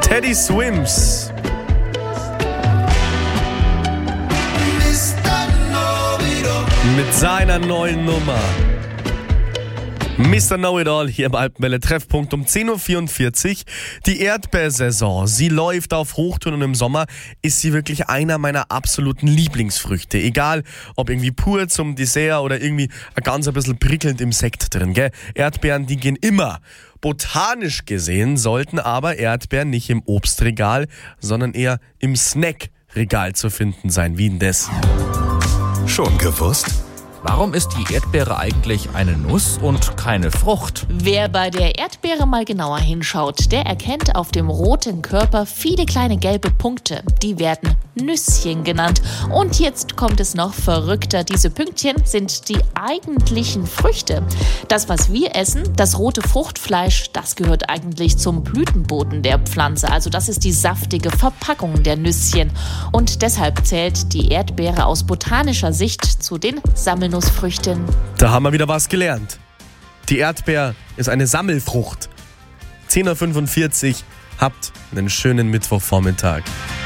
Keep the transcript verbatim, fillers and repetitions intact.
Teddy Swims. Mit seiner neuen Nummer. Mister Know-It-All hier im Alpenwelle Treffpunkt um zehn Uhr vierundvierzig. Die Erdbeersaison, sie läuft auf Hochtouren und im Sommer ist sie wirklich einer meiner absoluten Lieblingsfrüchte. Egal, ob irgendwie pur zum Dessert oder irgendwie ein ganz ein bisschen prickelnd im Sekt drin, gell? Erdbeeren, die gehen immer. Botanisch gesehen sollten aber Erdbeeren nicht im Obstregal, sondern eher im Snackregal zu finden sein. Wie denn das? Schon gewusst? Warum ist die Erdbeere eigentlich eine Nuss und keine Frucht? Wer bei der Erdbeere mal genauer hinschaut, der erkennt auf dem roten Körper viele kleine gelbe Punkte. Die werden Nüsschen genannt. Und jetzt kommt es noch verrückter. Diese Pünktchen sind die eigentlichen Früchte. Das, was wir essen, das rote Fruchtfleisch, das gehört eigentlich zum Blütenboden der Pflanze. Also das ist die saftige Verpackung der Nüsschen. Und deshalb zählt die Erdbeere aus botanischer Sicht zu den Sammelnussfrüchten. Da haben wir wieder was gelernt. Die Erdbeer ist eine Sammelfrucht. zehn Uhr fünfundvierzig, habt einen schönen Mittwochvormittag.